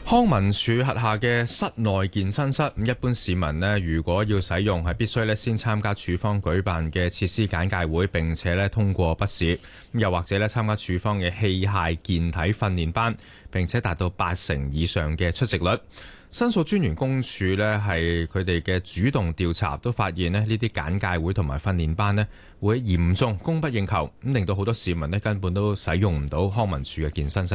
康文署轄下嘅室內健身室，一般市民呢，如果要使用，係必須咧先參加署方舉辦嘅設施簡介會，並且咧通過筆試，又或者咧參加署方嘅器械健體訓練班，並且達到80%以上嘅出席率。申訴專員公署呢，係佢哋嘅主動調查都發現呢啲簡介會同埋訓練班呢會嚴重供不應求，咁令到好多市民呢根本都使用唔到康文署嘅健身室